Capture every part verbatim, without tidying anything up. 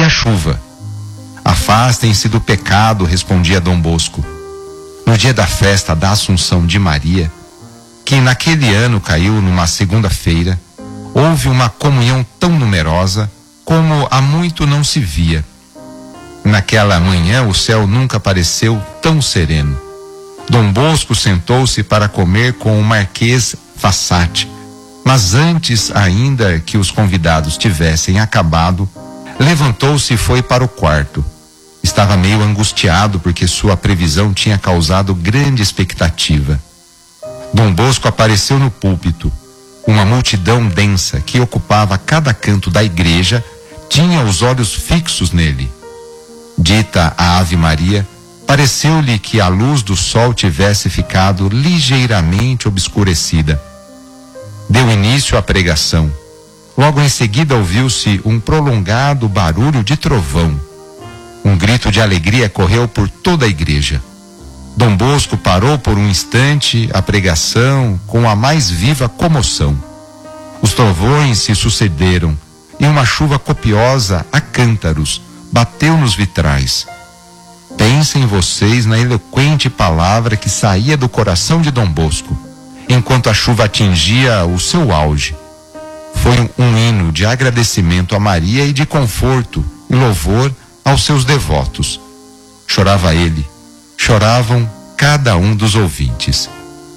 a chuva. Afastem-se do pecado, respondia Dom Bosco. No dia da festa da Assunção de Maria, que naquele ano caiu numa segunda-feira, houve uma comunhão tão numerosa como há muito não se via. Naquela manhã o céu nunca pareceu tão sereno. Dom Bosco sentou-se para comer com o Marquês Fassati, mas antes ainda que os convidados tivessem acabado, levantou-se e foi para o quarto. Estava meio angustiado porque sua previsão tinha causado grande expectativa. Dom Bosco apareceu no púlpito. Uma multidão densa que ocupava cada canto da igreja tinha os olhos fixos nele. Dita a Ave Maria, pareceu-lhe que a luz do sol tivesse ficado ligeiramente obscurecida. Deu início à pregação. Logo em seguida ouviu-se um prolongado barulho de trovão. Um grito de alegria correu por toda a igreja. Dom Bosco parou por um instante a pregação com a mais viva comoção. Os trovões se sucederam e uma chuva copiosa a cântaros bateu nos vitrais. Pensem vocês na eloquente palavra que saía do coração de Dom Bosco, enquanto a chuva atingia o seu auge. Foi um, um hino de agradecimento a Maria e de conforto e louvor aos seus devotos. Chorava ele, choravam cada um dos ouvintes.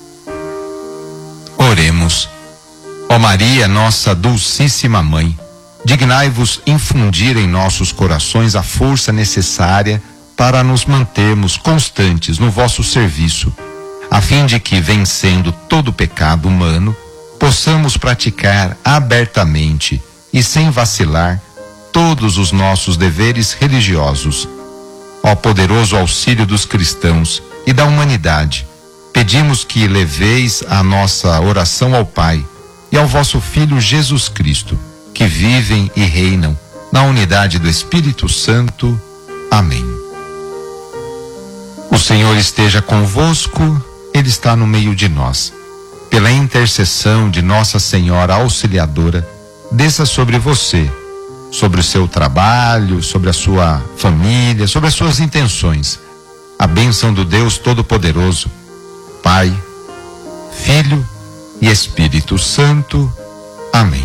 Oremos. Ó Maria, nossa dulcíssima mãe, dignai-vos infundir em nossos corações a força necessária para nos mantermos constantes no vosso serviço, a fim de que, vencendo todo o pecado humano, possamos praticar abertamente e sem vacilar todos os nossos deveres religiosos. Ó poderoso auxílio dos cristãos e da humanidade, pedimos que leveis a nossa oração ao Pai e ao vosso Filho Jesus Cristo, que vivem e reinam na unidade do Espírito Santo. Amém. O Senhor esteja convosco, Ele está no meio de nós. Pela intercessão de Nossa Senhora Auxiliadora, desça sobre você, sobre o seu trabalho, sobre a sua família, sobre as suas intenções, a bênção do Deus Todo-Poderoso, Pai, Filho e Espírito Santo. Amém.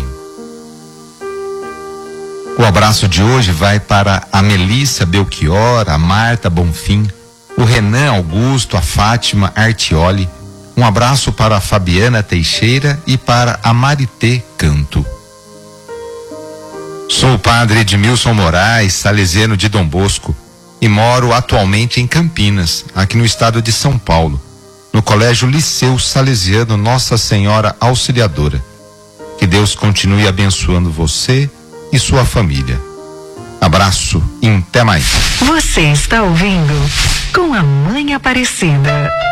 O abraço de hoje vai para a Melissa Belchior, a Marta Bonfim, o Renan Augusto, a Fátima Artioli. Um abraço para a Fabiana Teixeira e para a Marité Canto. Sou o padre Edmilson Moraes, salesiano de Dom Bosco, e moro atualmente em Campinas, aqui no estado de São Paulo, no Colégio Liceu Salesiano Nossa Senhora Auxiliadora. Que Deus continue abençoando você e sua família. Abraço e até mais. Você está ouvindo Com a Mãe Aparecida.